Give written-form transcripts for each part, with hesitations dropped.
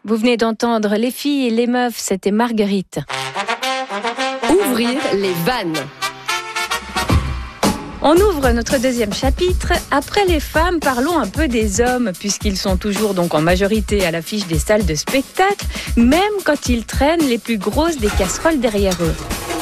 Vous venez d'entendre Les filles et les meufs, c'était Marguerite. Ouvrir les vannes. On ouvre notre deuxième chapitre. Après les femmes, parlons un peu des hommes, puisqu'ils sont toujours donc en majorité à l'affiche des salles de spectacle, même quand ils traînent les plus grosses des casseroles derrière eux.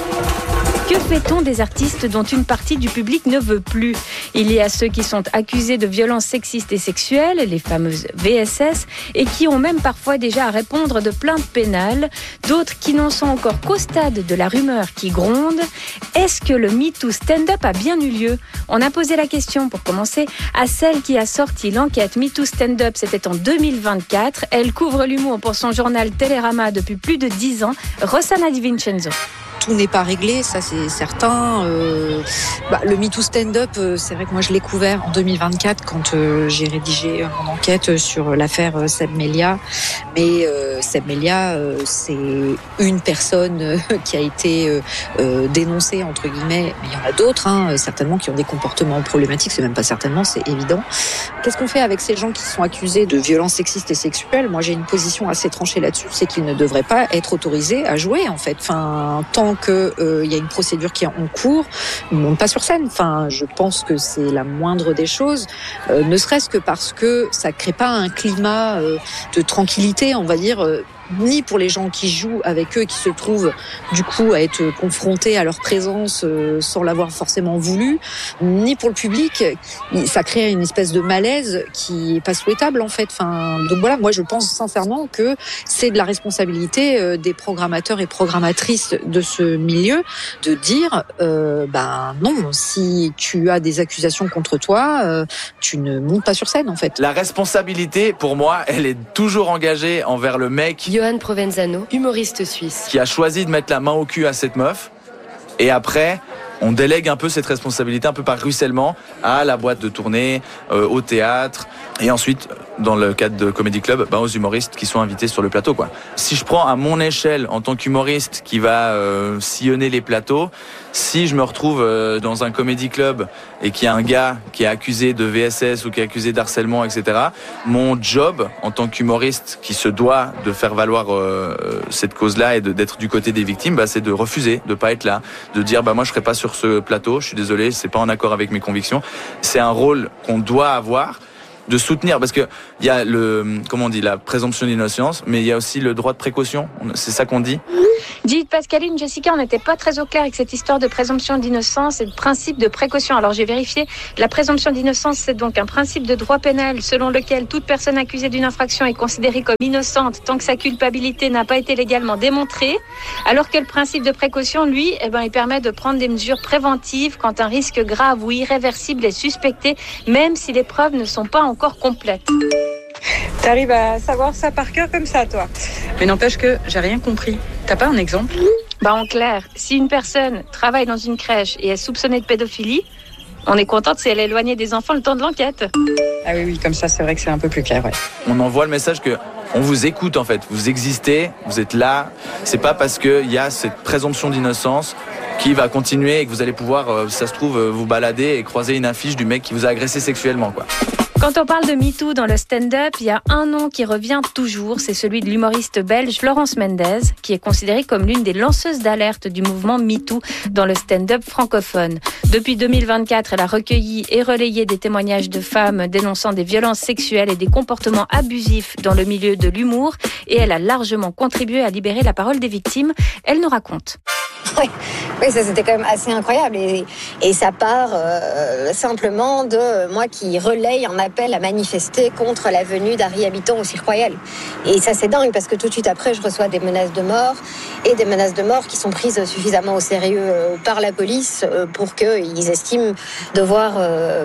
Que fait-on des artistes dont une partie du public ne veut plus ? Il y a ceux qui sont accusés de violences sexistes et sexuelles, les fameuses VSS, et qui ont même parfois déjà à répondre de plaintes pénales. D'autres qui n'en sont encore qu'au stade de la rumeur qui gronde. Est-ce que le MeToo Stand-Up a bien eu lieu ? On a posé la question, pour commencer, à celle qui a sorti l'enquête MeToo Stand-Up. C'était en 2024. Elle couvre l'humour pour son journal Télérama depuis plus de 10 ans. Rossana Di Vincenzo. Tout n'est pas réglé, ça c'est certain. Le MeToo Stand-Up, c'est vrai que moi je l'ai couvert en 2024 quand j'ai rédigé mon enquête sur l'affaire Seb Melia. Mais Seb Melia, c'est une personne qui a été dénoncée, entre guillemets. Mais il y en a d'autres, certainement, qui ont des comportements problématiques. C'est même pas certainement, c'est évident. Qu'est-ce qu'on fait avec ces gens qui sont accusés de violences sexistes et sexuelles ? Moi j'ai une position assez tranchée là-dessus, c'est qu'ils ne devraient pas être autorisés à jouer, en fait. Tant qu'il y a une procédure qui est en cours, ils ne montent pas sur scène. Je pense que c'est la moindre des choses, ne serait-ce que parce que ça ne crée pas un climat de tranquillité, on va dire, ni pour les gens qui jouent avec eux, qui se trouvent du coup à être confrontés à leur présence sans l'avoir forcément voulu, ni pour le public. Ça crée une espèce de malaise qui est pas souhaitable, en fait. Donc voilà, moi je pense sincèrement que c'est de la responsabilité des programmateurs et programmatrices de ce milieu de dire non, si tu as des accusations contre toi, tu ne montes pas sur scène, en fait. La responsabilité, pour moi, elle est toujours engagée envers le mec Johan Provenzano, humoriste suisse, qui a choisi de mettre la main au cul à cette meuf. Et après, on délègue un peu cette responsabilité, un peu par ruissellement, à la boîte de tournée, au théâtre, et ensuite, dans le cadre de Comedy Club, aux humoristes qui sont invités sur le plateau, quoi. Si je prends à mon échelle, en tant qu'humoriste qui va sillonner les plateaux, si je me retrouve dans un Comedy Club et qu'il y a un gars qui est accusé de VSS ou qui est accusé d'harcèlement, etc., mon job, en tant qu'humoriste qui se doit de faire valoir cette cause-là et d'être du côté des victimes, c'est de refuser, de pas être là, de dire moi je serai pas sur ce plateau, je suis désolé, c'est pas en accord avec mes convictions. C'est un rôle qu'on doit avoir, de soutenir, parce que il y a la présomption d'innocence, mais il y a aussi le droit de précaution. C'est ça qu'on dit. Dites Pascaline, Jessica, on n'était pas très au clair avec cette histoire de présomption d'innocence et de principe de précaution. Alors j'ai vérifié, la présomption d'innocence, c'est donc un principe de droit pénal selon lequel toute personne accusée d'une infraction est considérée comme innocente tant que sa culpabilité n'a pas été légalement démontrée, alors que le principe de précaution, lui, il permet de prendre des mesures préventives quand un risque grave ou irréversible est suspecté, même si les preuves ne sont pas encore complètes. T'arrives à savoir ça par cœur comme ça, toi. Mais n'empêche que j'ai rien compris. T'as pas un exemple ? En clair, si une personne travaille dans une crèche et est soupçonnée de pédophilie, on est contente si elle est éloignée des enfants le temps de l'enquête. Ah oui, comme ça, c'est vrai que c'est un peu plus clair, ouais. On envoie le message que on vous écoute, en fait. Vous existez, vous êtes là. C'est pas parce qu'il y a cette présomption d'innocence qui va continuer et que vous allez pouvoir, si ça se trouve, vous balader et croiser une affiche du mec qui vous a agressé sexuellement, quoi. Quand on parle de MeToo dans le stand-up, il y a un nom qui revient toujours, c'est celui de l'humoriste belge Florence Mendez, qui est considérée comme l'une des lanceuses d'alerte du mouvement MeToo dans le stand-up francophone. Depuis 2024, elle a recueilli et relayé des témoignages de femmes dénonçant des violences sexuelles et des comportements abusifs dans le milieu de l'humour, et elle a largement contribué à libérer la parole des victimes. Elle nous raconte. Oui, ça c'était quand même assez incroyable et ça part simplement de moi qui relaye un appel à manifester contre la venue d'Harry Habitant au Cirque Royal. Et ça c'est dingue parce que tout de suite après je reçois des menaces de mort et des menaces de mort qui sont prises suffisamment au sérieux par la police pour qu'ils estiment devoir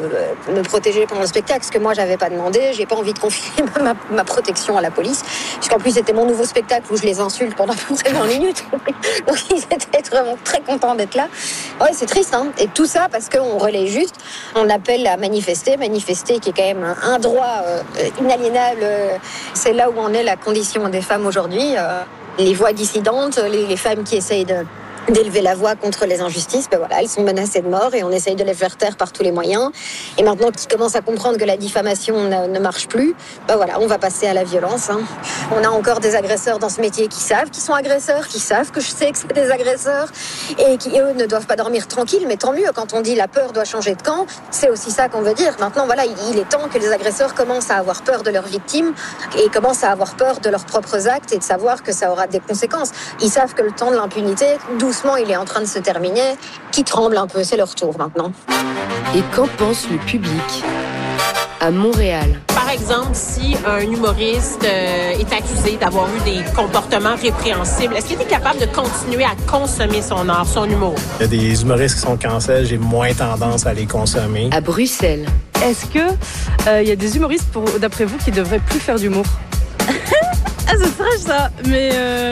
me protéger pendant le spectacle, ce que moi j'avais pas demandé. J'ai pas envie de confier ma protection à la police, puisqu'en plus c'était mon nouveau spectacle où je les insulte pendant à peu près 20 minutes. Donc ils étaient vraiment très contents d'être là. Ouais, c'est triste, hein. Et tout ça parce qu'on relaie juste, on appelle à manifester qui est quand même un droit inaliénable. C'est là où en est la condition des femmes aujourd'hui. Les voix dissidentes, les femmes qui essayent d'élever la voix contre les injustices, ben voilà, elles sont menacées de mort et on essaye de les faire taire par tous les moyens. Et maintenant qu'ils commencent à comprendre que la diffamation ne marche plus, ben voilà, on va passer à la violence. On a encore des agresseurs dans ce métier qui savent qu'ils sont agresseurs, qui savent que je sais que c'est des agresseurs et qui, eux, ne doivent pas dormir tranquilles, mais tant mieux, quand on dit la peur doit changer de camp, c'est aussi ça qu'on veut dire. Maintenant, voilà, il est temps que les agresseurs commencent à avoir peur de leurs victimes et commencent à avoir peur de leurs propres actes et de savoir que ça aura des conséquences. Ils savent que le temps de l'impunité, doucement, il est en train de se terminer, qui tremblent un peu, c'est leur tour maintenant. Et qu'en pense le public ? À Montréal. Par exemple, si un humoriste est accusé d'avoir eu des comportements répréhensibles, est-ce qu'il est capable de continuer à consommer son art, son humour? Il y a des humoristes qui sont cancels, j'ai moins tendance à les consommer. À Bruxelles. Est-ce que y a des humoristes, d'après vous, qui devraient plus faire d'humour? Ah, c'est trash ça, mais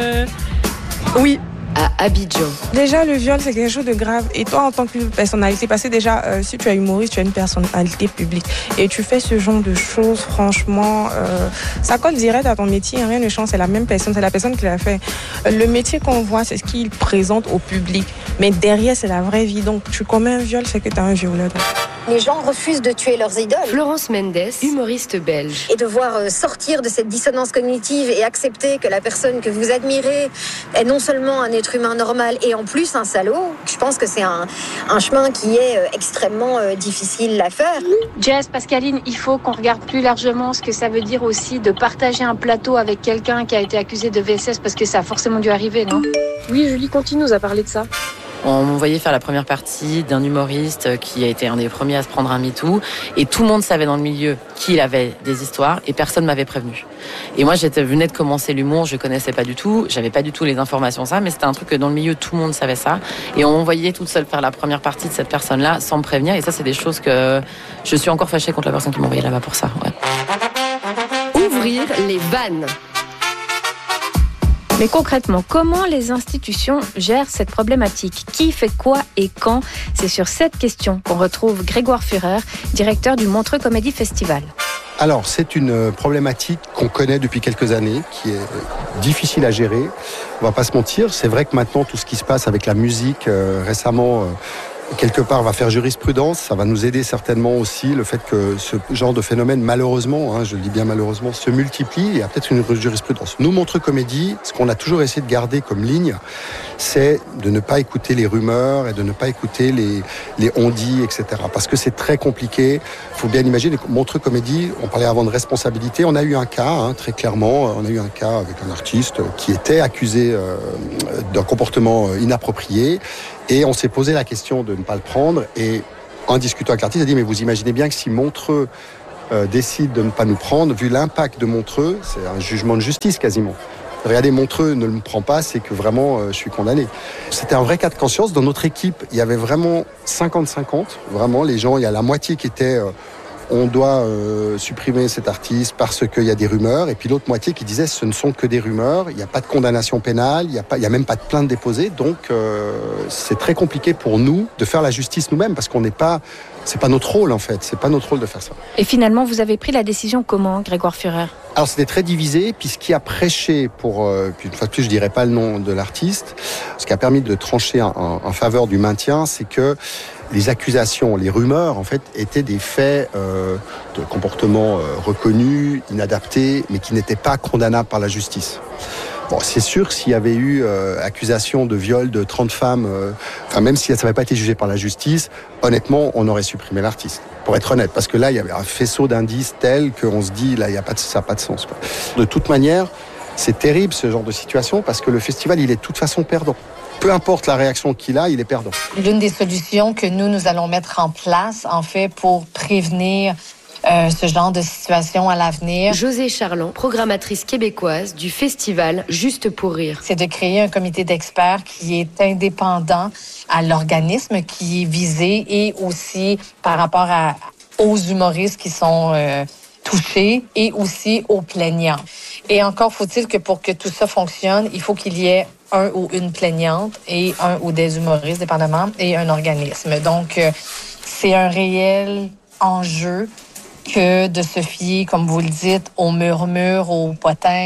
oui. À Abidjan. Déjà, le viol, c'est quelque chose de grave. Et toi, en tant que personnalité, parce que déjà, si tu es humoriste, tu es une personnalité publique. Et tu fais ce genre de choses, franchement, ça colle direct à ton métier. Rien ne change, c'est la même personne, c'est la personne qui l'a fait. Le métier qu'on voit, c'est ce qu'il présente au public. Mais derrière, c'est la vraie vie. Donc, tu commets un viol, c'est que tu es un violeur. Les gens refusent de tuer leurs idoles. Florence Mendes, humoriste belge. Et devoir sortir de cette dissonance cognitive et accepter que la personne que vous admirez est non seulement un être humain normal et en plus un salaud, je pense que c'est un chemin qui est extrêmement difficile à faire. Jess, Pascaline, il faut qu'on regarde plus largement ce que ça veut dire aussi de partager un plateau avec quelqu'un qui a été accusé de VSS parce que ça a forcément dû arriver, non? Oui, Julie continue nous a parlé de ça. On me voyait faire la première partie d'un humoriste qui a été un des premiers à se prendre un MeToo. Et tout le monde savait dans le milieu qu'il avait des histoires et personne m'avait prévenu. Et moi, venais de commencer l'humour, je connaissais pas du tout, j'avais pas du tout les informations ça, mais c'était un truc que dans le milieu, tout le monde savait ça. Et on me voyait toute seule faire la première partie de cette personne-là sans me prévenir. Et ça, c'est des choses que je suis encore fâchée contre la personne qui m'envoyait là-bas pour ça. Ouais. Ouvrir les vannes. Mais concrètement, comment les institutions gèrent cette problématique? Qui fait quoi et quand? C'est sur cette question qu'on retrouve Grégoire Führer, directeur du Montreux Comedy Festival. Alors, c'est une problématique qu'on connaît depuis quelques années, qui est difficile à gérer. On va pas se mentir, c'est vrai que maintenant, tout ce qui se passe avec la musique récemment... quelque part va faire jurisprudence, ça va nous aider certainement aussi, le fait que ce genre de phénomène, malheureusement, je le dis bien malheureusement, se multiplie, il y a peut-être une jurisprudence. Nous, Montreux Comédie, ce qu'on a toujours essayé de garder comme ligne, c'est de ne pas écouter les rumeurs et de ne pas écouter les on-dit, etc. Parce que c'est très compliqué, il faut bien imaginer, Montreux Comédie, on parlait avant de responsabilité, on a eu un cas, très clairement, on a eu un cas avec un artiste qui était accusé d'un comportement inapproprié. Et on s'est posé la question de ne pas le prendre. Et en discutant avec l'artiste, il a dit, mais vous imaginez bien que si Montreux décide de ne pas nous prendre, vu l'impact de Montreux, c'est un jugement de justice quasiment. Regardez, Montreux ne me prend pas, c'est que vraiment je suis condamné. C'était un vrai cas de conscience. Dans notre équipe, il y avait vraiment 50-50. Vraiment, les gens, il y a la moitié qui étaient... on doit supprimer cet artiste parce qu'il y a des rumeurs, et puis l'autre moitié qui disait ce ne sont que des rumeurs, il n'y a pas de condamnation pénale, il n'y a même pas de plainte déposée, donc c'est très compliqué pour nous de faire la justice nous-mêmes, parce qu'on n'est pas... C'est pas notre rôle en fait, c'est pas notre rôle de faire ça. Et finalement, vous avez pris la décision comment, Grégoire Führer? Alors c'était très divisé, puis ce qui a prêché pour, puis une fois de plus je dirais pas le nom de l'artiste, ce qui a permis de trancher en faveur du maintien, c'est que les accusations, les rumeurs en fait étaient des faits de comportements reconnus, inadaptés, mais qui n'étaient pas condamnables par la justice. Bon, c'est sûr que s'il y avait eu accusation de viol de 30 femmes, même si ça n'avait pas été jugé par la justice, honnêtement, on aurait supprimé l'artiste. Pour être honnête, parce que là, il y avait un faisceau d'indices tel qu'on se dit, là, ça n'a pas de sens, quoi. De toute manière, c'est terrible ce genre de situation, parce que le festival, il est de toute façon perdant. Peu importe la réaction qu'il a, il est perdant. L'une des solutions que nous allons mettre en place, en fait, pour prévenir ce genre de situation à l'avenir. Josée Charland, programmatrice québécoise du festival Juste pour rire. C'est de créer un comité d'experts qui est indépendant à l'organisme qui est visé et aussi par rapport aux humoristes qui sont touchés et aussi aux plaignants. Et encore faut-il que pour que tout ça fonctionne, il faut qu'il y ait un ou une plaignante et un ou des humoristes, dépendamment, et un organisme. Donc, c'est un réel enjeu que de se fier, comme vous le dites, aux murmures, aux potins,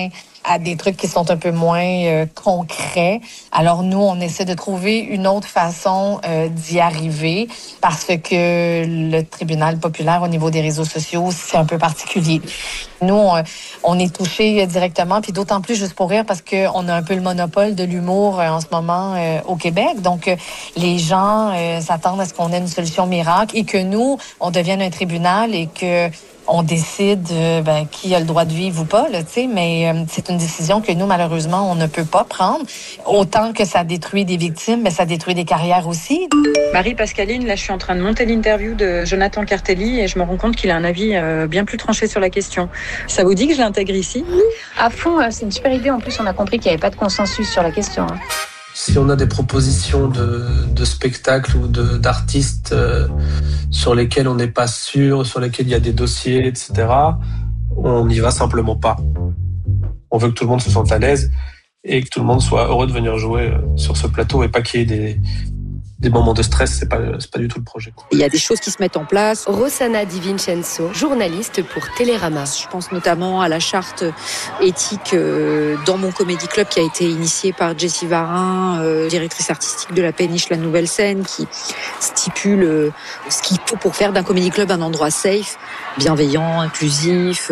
à des trucs qui sont un peu moins concrets. Alors nous, on essaie de trouver une autre façon d'y arriver parce que le tribunal populaire au niveau des réseaux sociaux, c'est un peu particulier. Nous, on est touchés directement, puis d'autant plus Juste pour rire parce qu'on a un peu le monopole de l'humour en ce moment au Québec. Donc, les gens s'attendent à ce qu'on ait une solution miracle et que nous, on devienne un tribunal et que on décide qui a le droit de vivre ou pas, là, tu sais, mais c'est une décision que nous, malheureusement, on ne peut pas prendre. Autant que ça détruit des victimes, mais ça détruit des carrières aussi. Marie-Pascaline, là, je suis en train de monter l'interview de Jonathan Cartelli et je me rends compte qu'il a un avis bien plus tranché sur la question. Ça vous dit que je l'intègre ici? À fond, c'est une super idée. En plus, on a compris qu'il n'y avait pas de consensus sur la question. Si on a des propositions de spectacles ou d'artistes sur lesquels on n'est pas sûr, sur lesquels il y a des dossiers, etc., on n'y va simplement pas. On veut que tout le monde se sente à l'aise et que tout le monde soit heureux de venir jouer sur ce plateau et pas qu'il y ait des moments de stress, c'est pas du tout le projet. Il y a des choses qui se mettent en place. Rossana Di Vincenzo, journaliste pour Télérama. Je pense notamment à la charte éthique dans mon Comedy Club qui a été initiée par Jessie Varin, directrice artistique de la Péniche La Nouvelle Scène, qui stipule ce qu'il faut pour faire d'un Comedy Club un endroit safe, bienveillant, inclusif,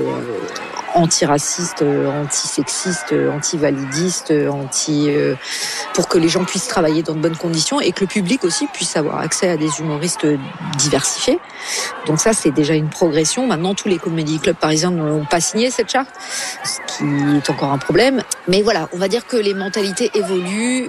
antiraciste, antisexiste, antivalidiste, pour que les gens puissent travailler dans de bonnes conditions et que le public aussi puisse avoir accès à des humoristes diversifiés. Donc ça, c'est déjà une progression. Maintenant, tous les comédie clubs parisiens n'ont pas signé cette charte, ce qui est encore un problème. Mais voilà, on va dire que les mentalités évoluent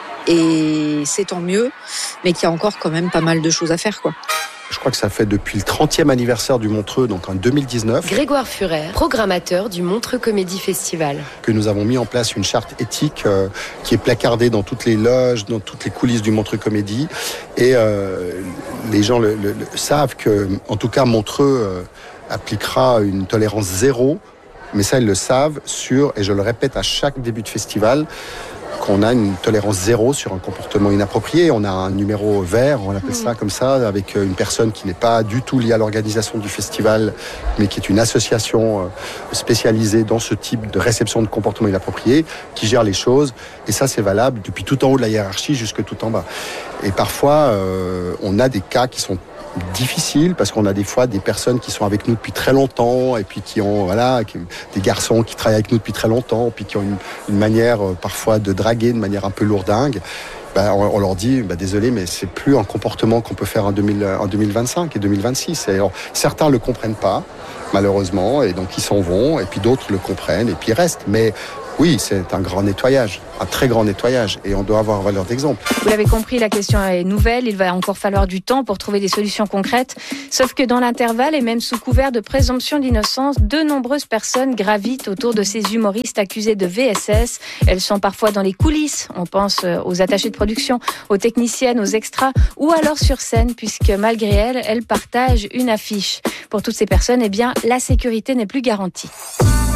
et c'est tant mieux, mais qu'il y a encore quand même pas mal de choses à faire, quoi. Je crois que ça fait depuis le 30e anniversaire du Montreux, donc en 2019. Grégoire Furer, programmateur du Montreux Comédie Festival. Que nous avons mis en place une charte éthique qui est placardée dans toutes les loges, dans toutes les coulisses du Montreux Comédie. Et les gens le savent que, en tout cas, Montreux appliquera une tolérance zéro. Mais ça, ils le savent et je le répète à chaque début de festival, qu'on a une tolérance zéro sur un comportement inapproprié. On a un numéro vert, on appelle ça comme ça, avec une personne qui n'est pas du tout liée à l'organisation du festival, mais qui est une association spécialisée dans ce type de réception de comportement inapproprié, qui gère les choses. Et ça, c'est valable depuis tout en haut de la hiérarchie jusque tout en bas. Et parfois, on a des cas qui sont difficile parce qu'on a des fois des personnes qui sont avec nous depuis très longtemps et puis qui ont des garçons qui travaillent avec nous depuis très longtemps puis qui ont une manière parfois de draguer de manière un peu lourdingue. On leur dit désolé, mais c'est plus un comportement qu'on peut faire en 2025 et 2026. Et alors, certains le comprennent pas malheureusement et donc ils s'en vont et puis d'autres le comprennent et puis ils restent. Mais oui, c'est un grand nettoyage, un très grand nettoyage, et on doit avoir valeur d'exemple. Vous l'avez compris, la question est nouvelle, il va encore falloir du temps pour trouver des solutions concrètes, sauf que dans l'intervalle, et même sous couvert de présomption d'innocence, de nombreuses personnes gravitent autour de ces humoristes accusés de VSS. Elles sont parfois dans les coulisses, on pense aux attachés de production, aux techniciennes, aux extras, ou alors sur scène, puisque malgré elles partagent une affiche. Pour toutes ces personnes, la sécurité n'est plus garantie.